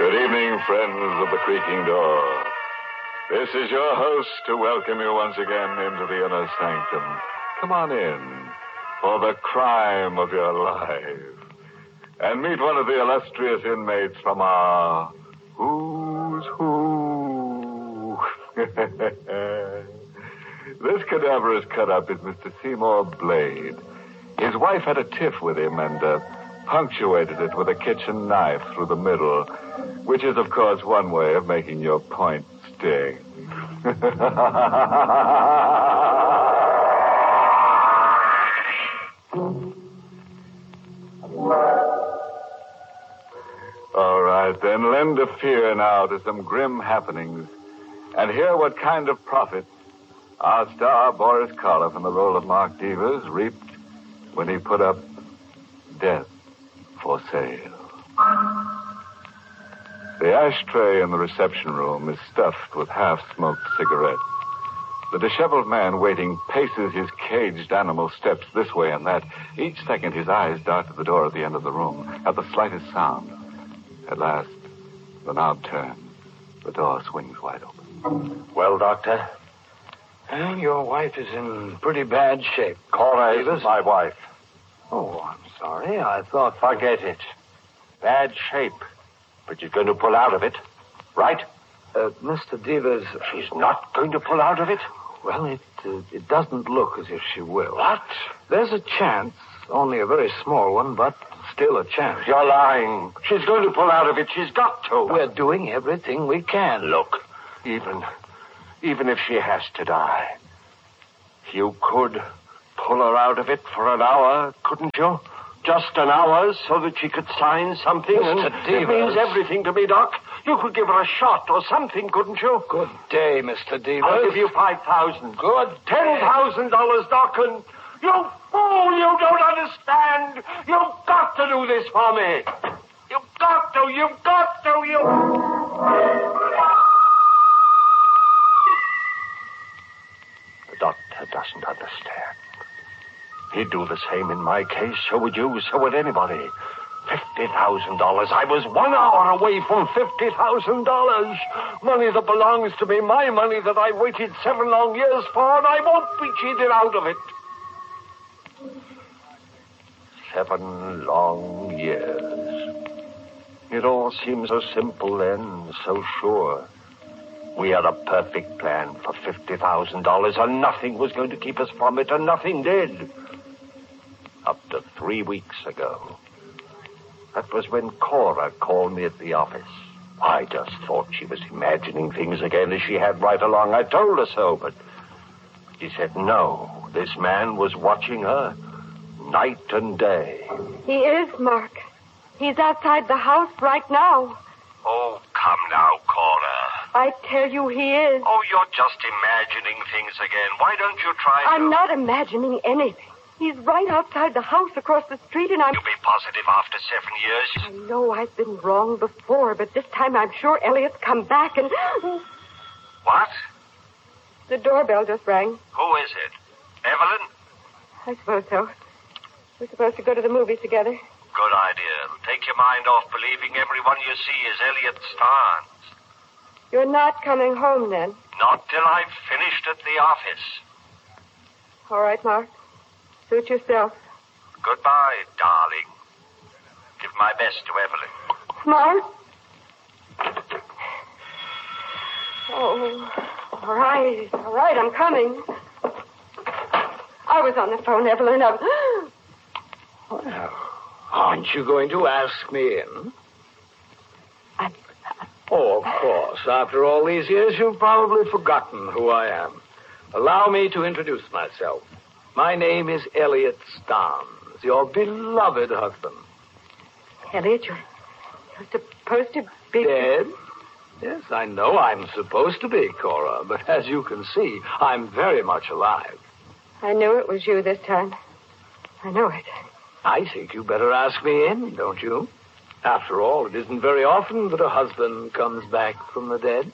Good evening, friends of the creaking door. This is your host to welcome you once again into the inner sanctum. Come on in for the crime of your life. And meet one of the illustrious inmates from our Who's Who. This cadaverous cut-up is Mr. Seymour Blade. His wife had a tiff with him and punctuated it with a kitchen knife through the middle, which is, of course, one way of making your point sting. All right, then, lend a fear now to some grim happenings and hear what kind of profits our star Boris Karloff in the role of Mark Devers reaped when he put up Death for Sale. The ashtray in the reception room is stuffed with half-smoked cigarettes. The disheveled man waiting paces his caged animal steps this way and that. Each second his eyes dart to the door at the end of the room at the slightest sound. At last, the knob turns. The door swings wide open. Well, Doctor? Your wife is in pretty bad shape. Cora isn't my wife. Oh, I'm sorry. I thought... Forget it. Bad shape. But she's going to pull out of it, right? Mr. Devers... She's not going to pull out of it? Well, it doesn't look as if she will. What? There's a chance. Only a very small one, but still a chance. You're lying. She's going to pull out of it. She's got to. We're doing everything we can. Look, even if she has to die, you could pull her out of it for an hour, couldn't you? Just an hour so that she could sign something. Mr. Devers. It means everything to me, Doc. You could give her a shot or something, couldn't you? Good day, Mr. Devers. I'll give you $5,000. Good $10,000, Doc, and you fool, you don't understand. You've got to do this for me. You've got to. The doctor doesn't understand. He'd do the same in my case. So would you. So would anybody. $50,000. I was 1 hour away from $50,000. Money that belongs to me. My money that I waited 7 long years for, and I won't be cheated out of it. 7 long years. It all seemed so simple then, so sure. We had a perfect plan for $50,000, and nothing was going to keep us from it, and nothing did. Up to 3 weeks ago. That was when Cora called me at the office. I just thought she was imagining things again as she had right along. I told her so, but she said no. This man was watching her night and day. He is, Mark. He's outside the house right now. Oh, come now, Cora. I tell you he is. Oh, you're just imagining things again. Why don't you try I'm not imagining anything. He's right outside the house across the street, and I'm... You'll be positive after 7 years. I know I've been wrong before, but this time I'm sure Elliot's come back and... What? The doorbell just rang. Who is it? Evelyn? I suppose so. We're supposed to go to the movies together. Good idea. It'll take your mind off believing everyone you see is Elliot Starnes. You're not coming home, then? Not till I've finished at the office. All right, Mark. Suit yourself. Goodbye, darling. Give my best to Evelyn. Mark? Oh, all right, I'm coming. I was on the phone, Evelyn. Well, aren't you going to ask me in? Oh, of course. After all these years, you've probably forgotten who I am. Allow me to introduce myself. My name is Elliot Starnes, your beloved husband. Elliot, you're supposed to be... Dead? Yes, I know I'm supposed to be, Cora, but as you can see, I'm very much alive. I knew it was you this time. I know it. I think you better ask me in, don't you? After all, it isn't very often that a husband comes back from the dead.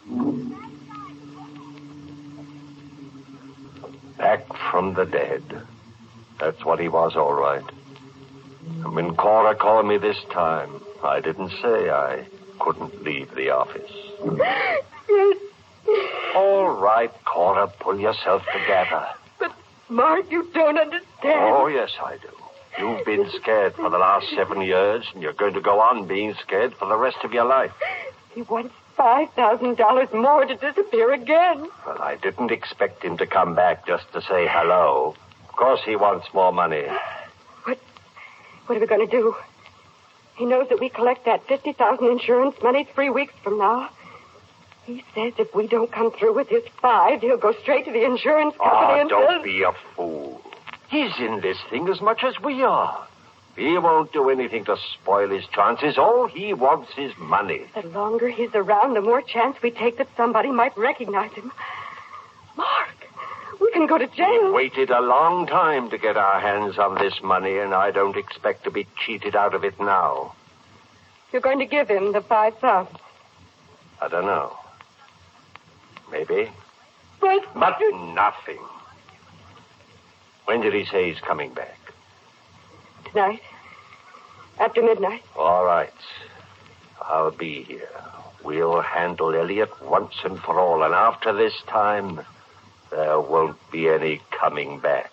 Back from the dead. That's what he was, all right. And when Cora called me this time, I didn't say. I couldn't leave the office. Yes. All right, Cora, pull yourself together. But, Mark, you don't understand. Oh, yes, I do. You've been scared for the last 7 years, and you're going to go on being scared for the rest of your life. He wants $5,000 more to disappear again. Well, I didn't expect him to come back just to say hello. Of course he wants more money. What are we going to do? He knows that we collect that $50,000 insurance money 3 weeks from now. He says if we don't come through with his 5, he'll go straight to the insurance company and don't be a fool. He's in this thing as much as we are. He won't do anything to spoil his chances. All he wants is money. The longer he's around, the more chance we take that somebody might recognize him. Mark, we can go to jail. We waited a long time to get our hands on this money, and I don't expect to be cheated out of it now. You're going to give him the $5,000. I don't know. Maybe. But nothing. When did he say he's coming back? Tonight. After midnight. All right. I'll be here. We'll handle Elliot once and for all, and after this time, there won't be any coming back.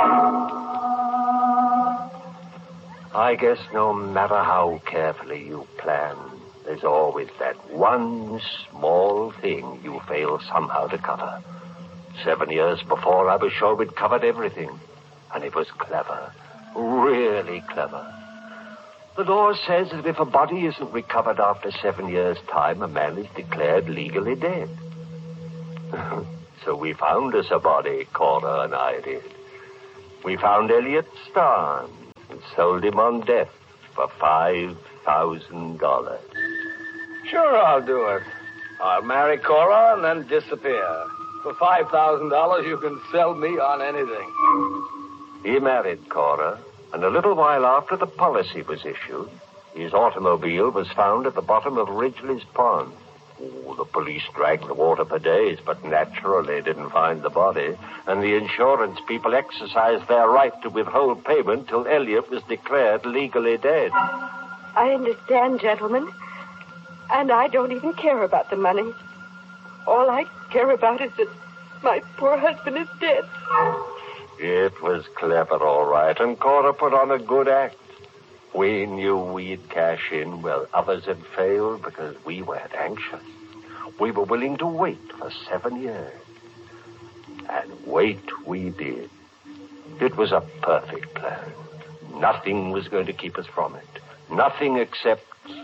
I guess no matter how carefully you plan, there's always that one small thing you fail somehow to cover. 7 years before, I was sure we'd covered everything. And it was clever. Really clever. The law says that if a body isn't recovered after 7 years' time, a man is declared legally dead. So we found us a body, Cora and I did. We found Elliot Starnes and sold him on death for $5,000. Sure, I'll do it. I'll marry Cora and then disappear. For $5,000, you can sell me on anything. He married Cora, and a little while after the policy was issued, his automobile was found at the bottom of Ridgely's Pond. Oh, the police dragged the water for days, but naturally didn't find the body, and the insurance people exercised their right to withhold payment till Elliot was declared legally dead. I understand, gentlemen. And I don't even care about the money. All I care about is that my poor husband is dead. It was clever, all right, and Cora put on a good act. We knew we'd cash in while others had failed because we weren't anxious. We were willing to wait for 7 years. And wait we did. It was a perfect plan. Nothing was going to keep us from it. Nothing except...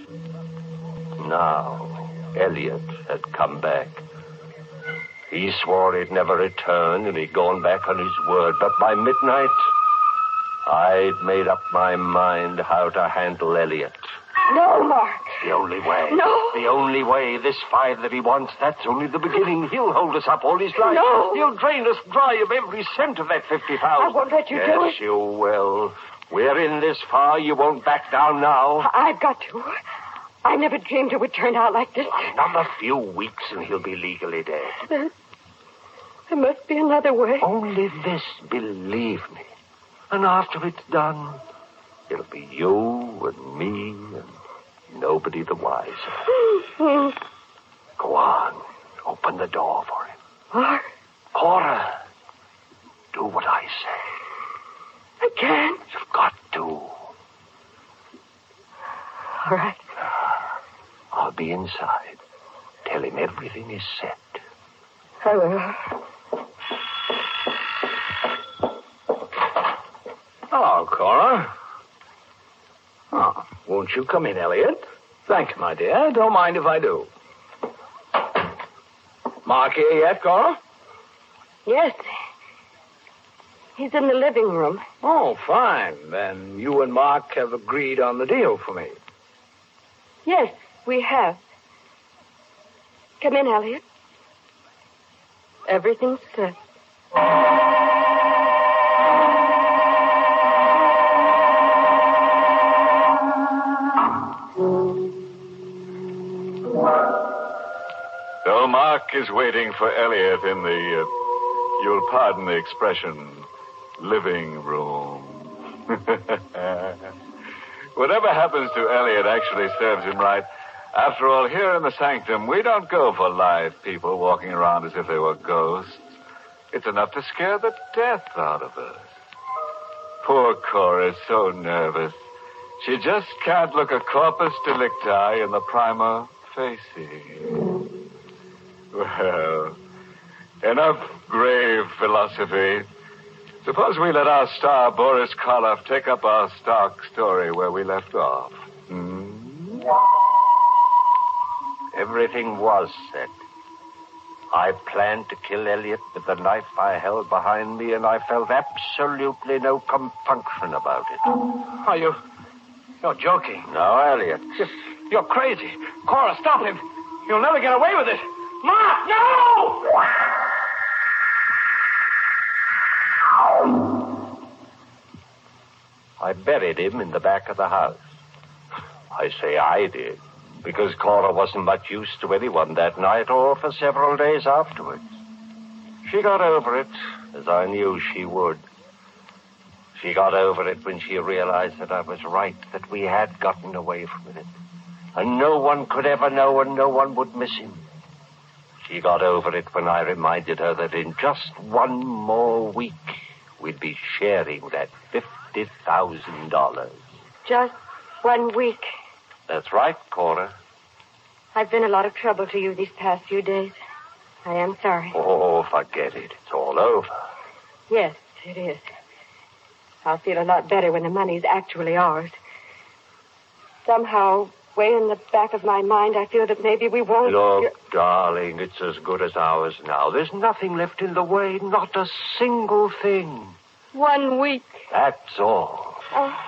Now, Elliot had come back. He swore he'd never return, and he'd gone back on his word. But by midnight, I'd made up my mind how to handle Elliot. No, Mark. The only way. No. The only way. This 5 that he wants, that's only the beginning. He'll hold us up all his life. No. He'll drain us dry of every cent of that $50,000. I won't let you do it. Yes, you will. We're in this far. You won't back down now. I've got to. I never dreamed it would turn out like this. Another few weeks and he'll be legally dead. There must be another way. Only this, believe me. And after it's done, it'll be you and me and nobody the wiser. Go on. Open the door for him. Mark. Cora, do what I say. I can't. You've got to. All right. I'll be inside. Tell him everything is set. I will. Hello, Cora. Oh, won't you come in, Elliot? Thank you, my dear. Don't mind if I do. Mark here yet, Cora? Yes. He's in the living room. Oh, fine. Then you and Mark have agreed on the deal for me. Yes, we have. Come in, Elliot. Everything's set. So Mark is waiting for Elliot in the, you'll pardon the expression, living room. Whatever happens to Elliot actually serves him right. After all, here in the sanctum, we don't go for live people walking around as if they were ghosts. It's enough to scare the death out of us. Poor Cora's so nervous. She just can't look a corpus delicti in the prima facie. Well, enough grave philosophy. Suppose we let our star, Boris Karloff, take up our stock story where we left off. Everything was set. I planned to kill Elliot with the knife I held behind me, and I felt absolutely no compunction about it. Oh, you're joking. No, Elliot. You're crazy. Cora, stop him. You'll never get away with it. Ma, no! I buried him in the back of the house. I say I did, because Cora wasn't much use to anyone that night or for several days afterwards. She got over it, as I knew she would. She got over it when she realized that I was right, that we had gotten away from it. And no one could ever know, and no one would miss him. She got over it when I reminded her that in just one more week, we'd be sharing that $50,000. Just 1 week. That's right, Cora. I've been a lot of trouble to you these past few days. I am sorry. Oh, forget it. It's all over. Yes, it is. I'll feel a lot better when the money's actually ours. Somehow, way in the back of my mind, I feel that maybe we won't... Look, darling, it's as good as ours now. There's nothing left in the way, not a single thing. 1 week. That's all. Oh.